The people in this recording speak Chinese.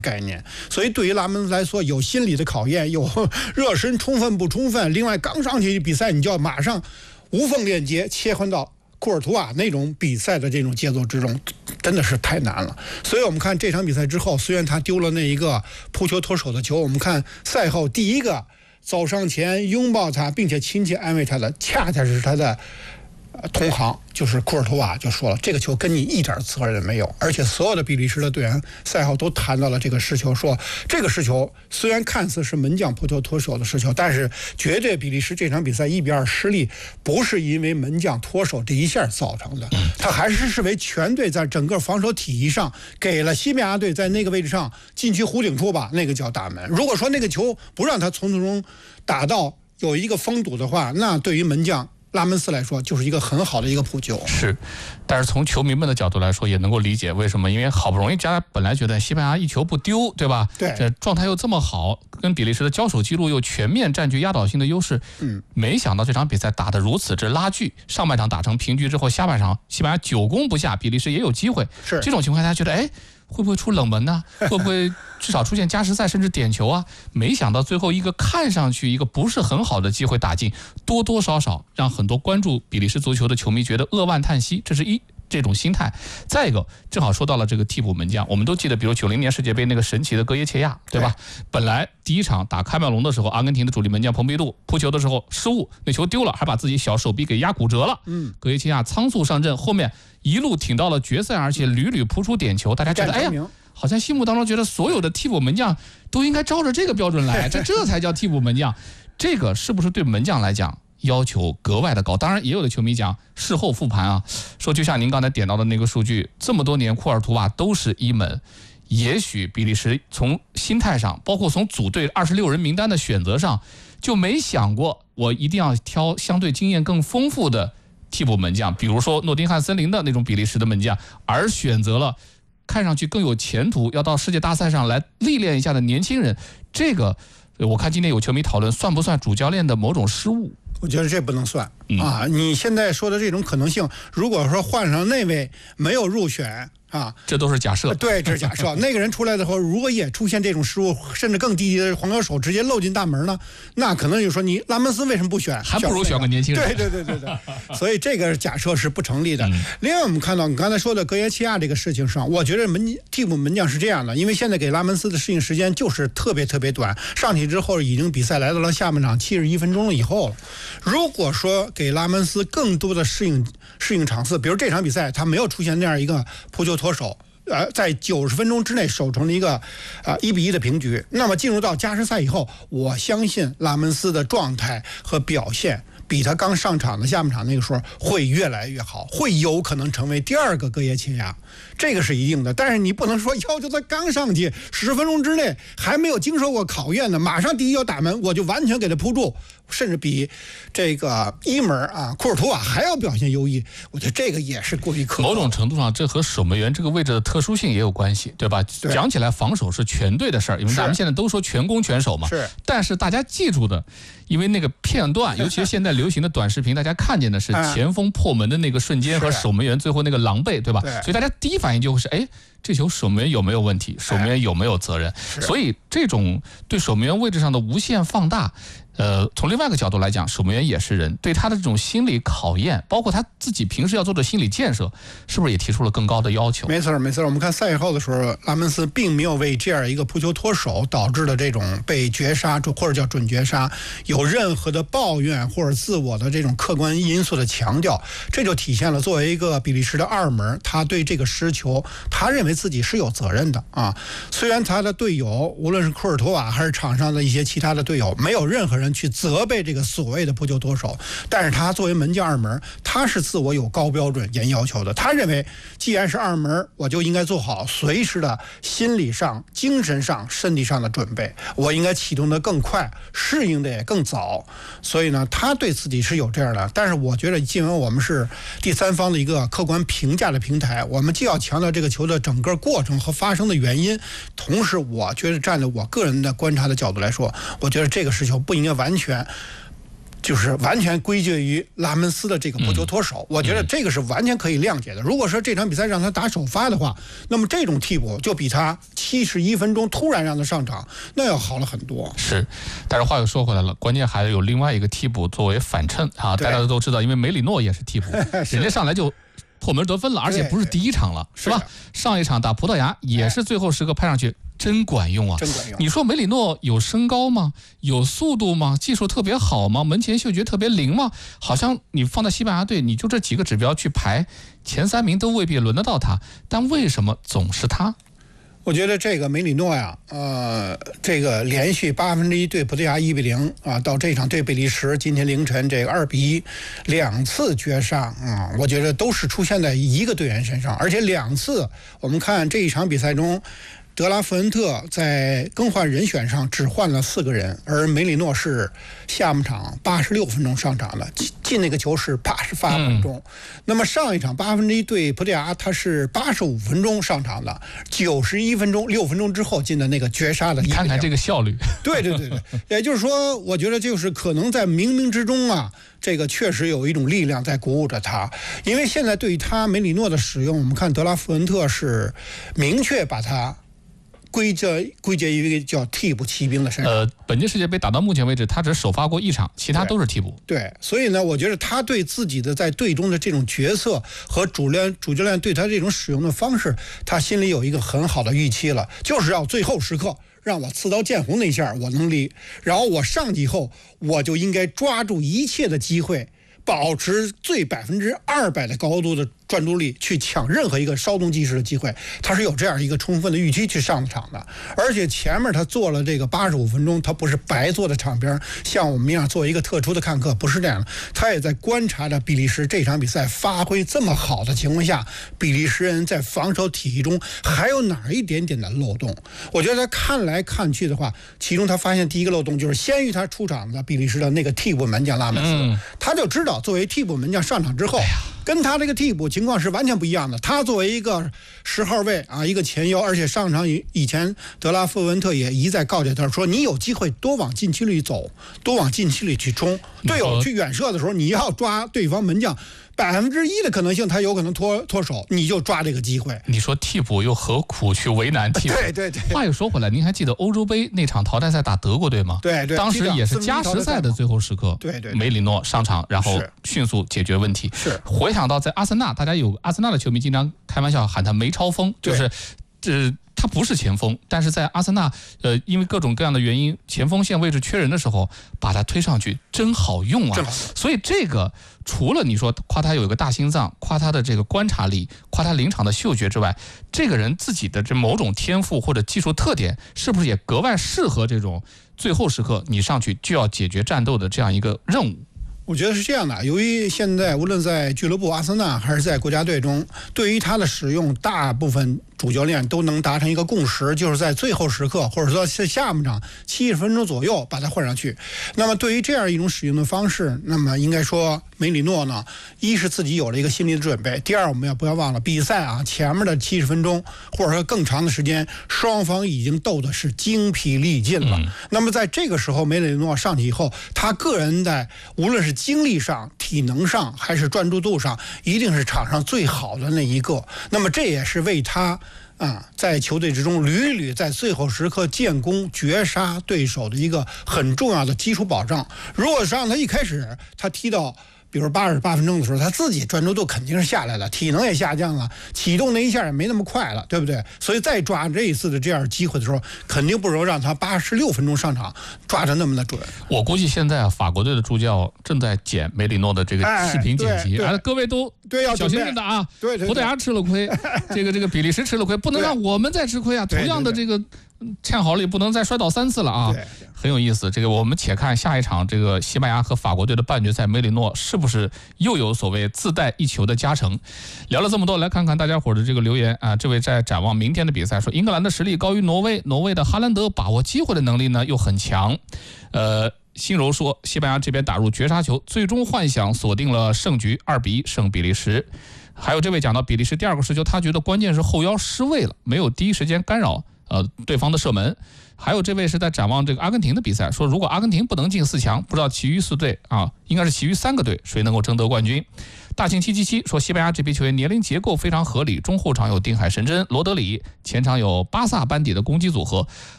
概念，所以对于拉蒙斯来说，有心理的考验，有热身充分不充分，另外刚上去比赛，你就要马上无缝链接切换到库尔图瓦那种比赛的这种节奏之中，真的是太难了。所以我们看这场比赛之后，虽然他丢了那一个扑球脱手的球，我们看赛后第一个走上前拥抱他并且亲切安慰他的，恰恰是他的同行，就是库尔图瓦，就说了这个球跟你一点责任没有。而且所有的比利时的队员赛后都谈到了这个失球，说这个失球虽然看似是门将扑球脱手的失球，但是绝对比利时这场比赛1-2失利不是因为门将脱手这一下造成的，他还是为全队在整个防守体系上给了西班牙队在那个位置上禁区弧顶处吧，那个叫打门。如果说那个球不让他从中打到有一个封堵的话，那对于门将拉蒙斯来说就是一个很好的一个扑救。 是，但是从球迷们的角度来说也能够理解为什么，因为好不容易大家本来觉得西班牙一球不丢，对吧？ 对， 这状态又这么好，跟比利时的交手记录又全面占据压倒性的优势，没想到这场比赛打得如此之拉锯，上半场打成平局之后，下半场西班牙9攻不下，比利时也有机会。 是这种情况，大家觉得会不会出冷门呢？会不会至少出现加时赛甚至点球啊？没想到最后一个看上去一个不是很好的机会打进，多多少少让很多关注比利时足球的球迷觉得扼腕叹息，这是这种心态。再一个，正好说到了这个替补门将，我们都记得，比如90年世界杯那个神奇的戈耶切亚，对吧？本来第一场打喀麦隆的时候，阿根廷的主力门将蓬佩杜扑球的时候失误，那球丢了，还把自己小手臂给压骨折了。戈耶切亚仓促上阵，后面一路挺到了决赛，而且屡屡扑出点球，大家觉得好像心目当中觉得所有的替补门将都应该照着这个标准来，这才叫替补门将。这个是不是对门将来讲要求格外的高？当然也有的球迷讲事后复盘啊，说就像您刚才点到的那个数据，这么多年库尔图瓦都是一门，也许比利时从心态上，包括从组队26人名单的选择上，就没想过我一定要挑相对经验更丰富的替补门将，比如说诺丁汉森林的那种比利时的门将，而选择了看上去更有前途要到世界大赛上来历练一下的年轻人。这个我看今天有球迷讨论，算不算主教练的某种失误？ 我觉得这不能算啊！你现在说的这种可能性，如果说换上那位没有入选啊， 这都是假设。 对，这是假设。那个人出来的时候，如果也出现这种失误，甚至更低级的黄球手直接漏进大门呢，那可能就说你拉蒙斯为什么不选？ 还不如选个年轻人。 对。所以这个假设是不成立的。另外，我们看到你刚才说的戈耶切亚这个事情上，我觉得替补门将是这样的，因为现在给拉蒙斯的适应时间就是特别短，上去之后已经比赛来到了下半场71分钟了以后了。如果说给拉蒙斯更多的适应场次，比如这场比赛他没有出现那样一个扑球脱手，在90分钟之内守成了一个1-1的平局，那么进入到加时赛以后，我相信拉蒙斯的状态和表现比他刚上场的下半场那个时候会越来越好，会有可能成为第二个戈耶切亚，这个是一定的。但是你不能说要求他刚上去10分钟之内还没有经受过考验的，马上第一脚打门我就完全给他扑住，甚至比这个一门库尔图瓦还要表现优异，我觉得这个也是过于苛刻。 某种程度上，这和守门员这个位置的特殊性也有关系，对吧？讲起来，防守是全队的事儿，因为咱们现在都说全攻全守嘛。 是。但是大家记住的，因为那个片段，尤其是现在流行的短视频，大家看见的是前锋破门的那个瞬间和守门员最后那个狼狈，对吧？所以大家第一反应就会是，这球守门员有没有问题？守门员有没有责任？所以这种对守门员位置上的无限放大，从另外一个角度来讲，守门员也是人，对他的这种心理考验，包括他自己平时要做的心理建设，是不是也提出了更高的要求？ 没错。我们看赛后的时候，拉蒙斯并没有为这样一个扑球脱手导致的这种被绝杀或者叫准绝杀有任何的抱怨或者自我的这种客观因素的强调，这就体现了作为一个比利时的二门，他对这个失球，他认为自己是有责任的啊。虽然他的队友无论是库尔图瓦还是场上的一些其他的队友，没有任何人去责备这个所谓的扑球脱手，但是他作为门将二门，他是自我有高标准严要求的。他认为既然是二门，我就应该做好随时的心理上、精神上、身体上的准备，我应该启动的更快，适应的也更早。所以呢，他对自己是有这样的。但是我觉得，既然我们是第三方的一个客观评价的平台，我们既要强调这个球的整个过程和发生的原因，同时我觉得站在我个人的观察的角度来说，我觉得这个失球不应该完全就是完全归结于拉门斯的这个不球脱手，我觉得这个是完全可以谅解的。如果说这场比赛让他打首发的话，那么这种替补就比他71分钟突然让他上场那要好了很多。 是，但是话又说回来了，关键还有另外一个替补作为反衬啊，大家都知道，因为梅里诺也是替补，人家上来就破门得分了，而且不是第一场了，是吧？上一场打葡萄牙也是最后时刻派上去。真管用啊！ 真管用。 你说梅里诺有身高吗？有速度吗？技术特别好吗？门前嗅觉特别灵吗？好像你放在西班牙队，你就这几个指标去排，前3名都未必轮得到他。但为什么总是他？ 我觉得这个梅里诺呀，这个连续1/8对葡萄牙1-0啊，到这场对比利时今天凌晨这个2-1，2次绝杀啊，我觉得都是出现在一个队员身上，而且2次我们看这一场比赛中。德拉富恩特在更换人选上只换了4个人，而梅里诺是下半场86分钟上场了，进那个球是88分钟。那么上一场1/8对葡萄牙，他是85分钟上场的，91分钟6分钟之后进的那个绝杀的1-0。 看看这个效率。 对，也就是说，我觉得就是可能在冥冥之中啊，这个确实有一种力量在鼓舞着他，因为现在对于他梅里诺的使用，我们看德拉富恩特是明确把他。归结于一个叫替补骑兵的身上。 本届世界杯打到目前为止，他只首发过1场，其他都是替补。 对，所以呢，我觉得他对自己的在队中的这种角色和主教练对他这种使用的方式，他心里有一个很好的预期了，就是要最后时刻让我刺刀见红那一下我能力，然后我上去以后，我就应该抓住一切的机会，保持最200%的高度的专注力去抢任何一个稍纵即逝的机会，他是有这样一个充分的预期去上场的。而且前面他做了这个85分钟，他不是白坐在场边像我们一样做一个特殊的看客，不是这样的，他也在观察着比利时这场比赛发挥这么好的情况下，比利时人在防守体系中还有哪一点点的漏洞。我觉得他看来看去的话，其中他发现第一个漏洞就是先于他出场的比利时的那个替补门将拉门斯，他就知道作为替补门将上场之后，跟他这个替补情况是完全不一样的。他作为一个10号位啊，一个前腰，而且上场以前德拉富恩特也一再告诫他说，你有机会多往禁区里走，多往禁区里去冲，队友去远射的时候，你要抓对方门将1%的可能性，他有可能脱手，你就抓这个机会。 你说替补又何苦去为难替补？ 对。 话又说回来，您还记得欧洲杯那场淘汰赛打德国队吗？ 对， 当时也是加时赛的最后时刻， 对， 梅里诺上场，然后迅速解决问题。 是回想到在阿森纳，大家有阿森纳的球迷经常开玩笑喊他梅超锋，就是他不是前锋，但是在阿森纳，因为各种各样的原因，前锋线位置缺人的时候，把他推上去，真好用啊！所以这个除了你说夸他有一个大心脏，夸他的这个观察力，夸他临场的嗅觉之外，这个人自己的这某种天赋或者技术特点，是不是也格外适合这种最后时刻你上去就要解决战斗的这样一个任务？ 我觉得是这样的，由于现在无论在俱乐部阿森纳还是在国家队中，对于他的使用，大部分主教练都能达成一个共识，就是在最后时刻或者说是下半场70分钟左右把他换上去。那么对于这样一种使用的方式，那么应该说梅里诺呢，一是自己有了一个心理的准备，第二我们不要忘了比赛啊前面的70分钟或者说更长的时间，双方已经斗的是精疲力尽了。那么在这个时候梅里诺上去以后，他个人在无论是精力上、体能上还是专注度上，一定是场上最好的那一个。那么这也是为他在球队之中屡屡在最后时刻建功绝杀对手的一个很重要的基础保障。如果是让他一开始他踢到比如88分钟的时候，他自己专注度肯定是下来了，体能也下降了，启动那一下也没那么快了，对不对？所以再抓这一次的这样机会的时候，肯定不如让他86分钟上场抓得那么的准。 我估计现在法国队的助教正在剪梅里诺的这个视频剪辑，各位都小心点的啊！ 对， 葡萄牙吃了亏，这个比利时吃了亏，不能让我们再吃亏啊！同样的这个堑壕里不能再摔倒3次了啊！很有意思。这个我们且看下一场这个西班牙和法国队的半决赛，梅里诺是不是又有所谓自带一球的加成？聊了这么多，来看看大家伙的这个留言啊。这位在展望明天的比赛说，英格兰的实力高于挪威，挪威的哈兰德把握机会的能力呢又很强。新柔说，西班牙这边打入绝杀球，最终幻想锁定了胜局，2-1胜比利时。还有这位讲到比利时第2个失球，他觉得关键是后腰失位了，没有第一时间干扰对方的射门。还有这位是在展望这个阿根廷的比赛，说如果阿根廷不能进4强，不知道其余4队啊，应该是其余3个队谁能够争得冠军。大庆777说，西班牙这批球员年龄结构非常合理，中后场有定海神针罗德里，前场有巴萨班底的攻击组合。